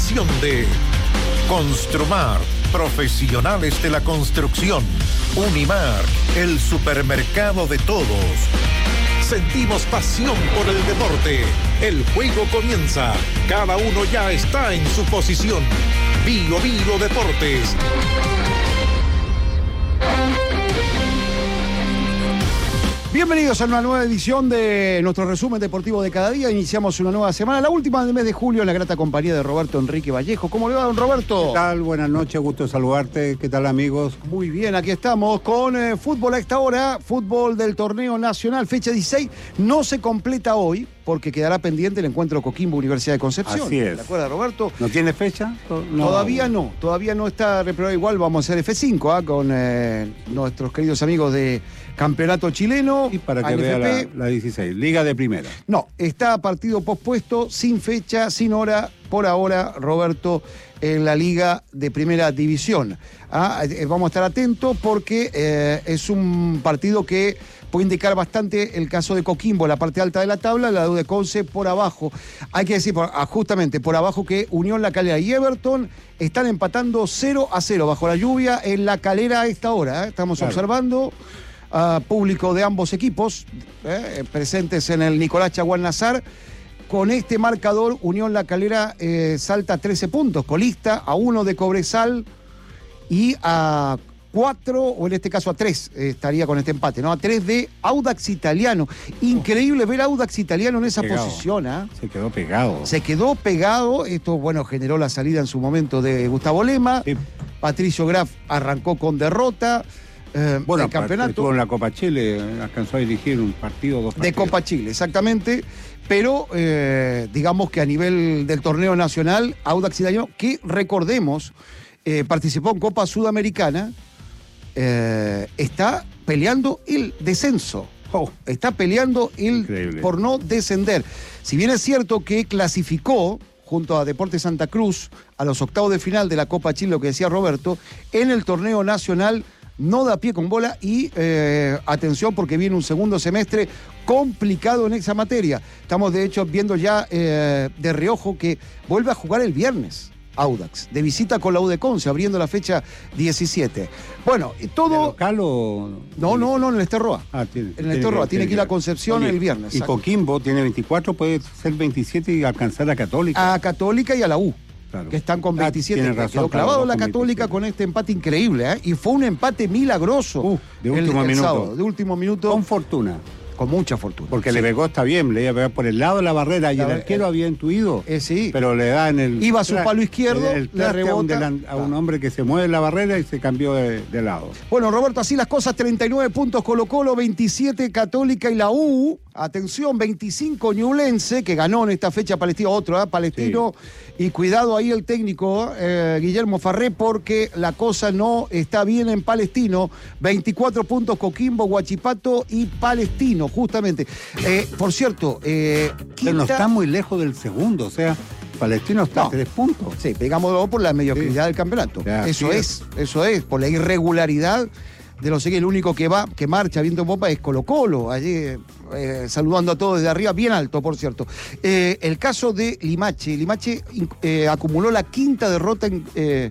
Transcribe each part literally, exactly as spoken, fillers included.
presentación de Construmar, profesionales de la construcción. Unimark, el supermercado de todos. Sentimos pasión por el deporte. El juego comienza. Cada uno ya está en su posición. Bio Bio Deportes. Bienvenidos a una nueva edición de nuestro resumen deportivo de cada día. Iniciamos una nueva semana, la última del mes de julio, en la grata compañía de Roberto Enrique Vallejo. ¿Cómo le va, don Roberto? ¿Qué tal? Buenas noches, gusto saludarte. ¿Qué tal, amigos? Muy bien, aquí estamos con eh, fútbol a esta hora, fútbol del torneo nacional, fecha dieciséis. No se completa hoy porque quedará pendiente el encuentro Coquimbo Universidad de Concepción. Así es. ¿De acuerdo, Roberto? ¿No tiene fecha? No. Todavía no, todavía no está reprobado. Igual vamos a hacer F cinco ¿eh? con eh, nuestros queridos amigos de Campeonato Chileno. Y para que vea la, la dieciséis, Liga de Primera. No, está partido pospuesto, sin fecha, sin hora, por ahora, Roberto, en la Liga de Primera División. Ah, eh, vamos a estar atentos porque eh, es un partido que puede indicar bastante el caso de Coquimbo, la parte alta de la tabla, la de Conce por abajo. Hay que decir, por, ah, justamente por abajo, que Unión La Calera y Everton están empatando cero a cero bajo la lluvia en La Calera a esta hora. ¿eh? Estamos claro. observando a público de ambos equipos ¿eh? presentes en el Nicolás Chaguán Nazar. Con este marcador, Unión La Calera eh, salta a trece puntos, colista, a uno de Cobresal y a cuatro, o en este caso a tres, eh, estaría con este empate, ¿no? A tres de Audax Italiano. Increíble ver a Audax Italiano en esa pegado. posición, ¿eh? Se quedó pegado. Se quedó pegado. Esto, bueno, generó la salida en su momento de Gustavo Lema. Sí. Patricio Graf arrancó con derrota. Eh, bueno, el campeonato. Estuvo en la Copa Chile, alcanzó a dirigir un partido, dos partidos. De Copa Chile, exactamente. Pero eh, digamos que a nivel del torneo nacional, Audax Italiano, que recordemos, eh, participó en Copa Sudamericana, eh, está peleando el descenso. Oh, está peleando el Increíble. por no descender. Si bien es cierto que clasificó junto a Deportes Santa Cruz a los octavos de final de la Copa Chile, lo que decía Roberto, en el torneo nacional no da pie con bola y eh, atención porque viene un segundo semestre complicado en esa materia. Estamos de hecho viendo ya eh, de reojo que vuelve a jugar el viernes Audax, de visita con la U de Conce, abriendo la fecha diecisiete. Bueno, todo... ¿De local o...? No, no, no, en el Esterroa. Ah, tiene. En el Esterroa, tiene que ir a Concepción. Oye, el viernes. Y exacto. Coquimbo tiene veinticuatro, puede ser veintisiete y alcanzar a Católica. A Católica y a la U. Claro. Que están con veintisiete. Ah, razón, quedó clavado claro, la Católica veintisiete. Con este empate increíble, ¿eh? Y fue un empate milagroso. Uh, de último el, el minuto. Sábado, de último minuto. Con fortuna. Con mucha fortuna. Porque sí. le pegó, está bien, le iba a pegar por el lado de la barrera y la el arquero eh, había intuido. Eh, sí. Pero le da en el... Iba a su palo izquierdo, el, el le rebota. A un, a un hombre que se mueve en la barrera y se cambió de, de lado. Bueno, Roberto, así las cosas, treinta y nueve puntos Colo-Colo, veintisiete Católica y la U. Atención, veinticinco Ñublense, que ganó en esta fecha Palestino, otro, ¿eh? Palestino. Sí. Y cuidado ahí el técnico, eh, Guillermo Farré, porque la cosa no está bien en Palestino. veinticuatro puntos Coquimbo, Huachipato y Palestino, justamente. Eh, por cierto, eh, pero no está muy lejos del segundo, o sea, Palestino está no. a tres puntos. Sí, pegámoslo por la mediocridad sí. del campeonato. Ya, eso es, es, eso es, por la irregularidad de los que el único que va, que marcha viento en popa es Colo-Colo, allí eh, saludando a todos desde arriba, bien alto, por cierto. Eh, el caso de Limache, Limache eh, acumuló la quinta derrota en, eh,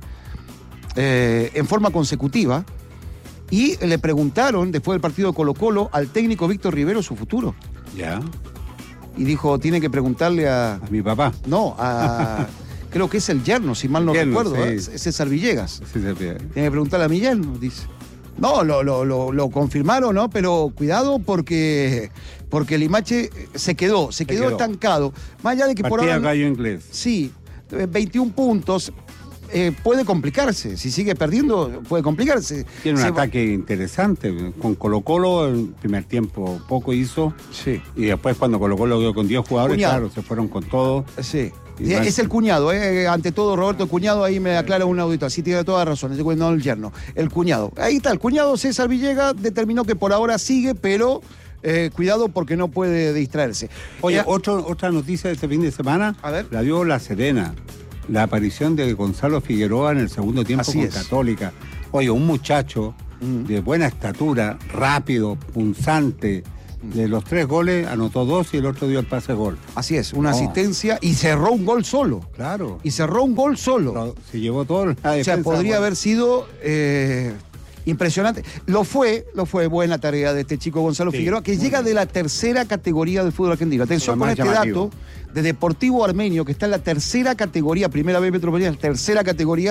eh, en forma consecutiva y le preguntaron, después del partido de Colo-Colo, al técnico Víctor Rivero su futuro. Ya. Y dijo, tiene que preguntarle a... A mi papá. No, a... creo que es el yerno, si mal no yerno, recuerdo, sí. ¿eh? César Villegas. César Villegas. Tiene que preguntarle a mi yerno, dice. No, lo, lo, lo, lo confirmaron, ¿no? Pero cuidado porque, porque Limache se quedó, se quedó, se quedó. estancado. Más allá de que Partida por ahora... gallo inglés. Sí, veintiún puntos... Eh, puede complicarse, si sigue perdiendo puede complicarse. Tiene un se ataque va... interesante, con Colo-Colo el primer tiempo poco hizo, sí. Y después cuando Colo-Colo dio con diez jugadores, Cuñado. claro, se fueron con todo. Sí, y es el cuñado, eh, ante todo Roberto, el cuñado, ahí me aclara un auditor, así tiene toda razón, no el yerno, el cuñado. Ahí está, el cuñado César Villegas determinó que por ahora sigue, pero... Eh, cuidado porque no puede distraerse. Oye, ya... otro, otra noticia de este fin de semana, a ver. La dio La Serena. La aparición de Gonzalo Figueroa en el segundo tiempo Así con es. Católica. Oye, un muchacho mm. de buena estatura, rápido, punzante, De los tres goles, anotó dos y el otro dio el pase gol. Así es, una Oh. asistencia y cerró un gol solo. Claro. Y cerró un gol solo. Pero se llevó todo la O sea, defensa, podría bueno. haber sido eh, impresionante. Lo fue, lo fue buena tarea de este chico Gonzalo Sí, Figueroa, que muy llega bien. de la tercera categoría del fútbol argentino. Atención Lo con más este llamativo. dato de Deportivo Armenio, que está en la tercera categoría, primera vez Metropolitana, tercera categoría.